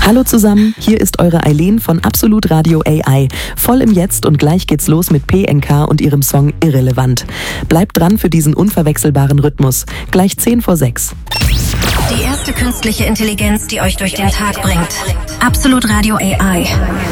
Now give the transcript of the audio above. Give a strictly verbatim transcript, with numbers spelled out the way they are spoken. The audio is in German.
Hallo zusammen, hier ist eure Eileen von Absolut Radio A I. Voll im Jetzt und gleich geht's los mit P N K und ihrem Song Irrelevant. Bleibt dran für diesen unverwechselbaren Rhythmus. Gleich zehn vor sechs. Die erste künstliche Intelligenz, die euch durch den Tag bringt. Absolut Radio A I.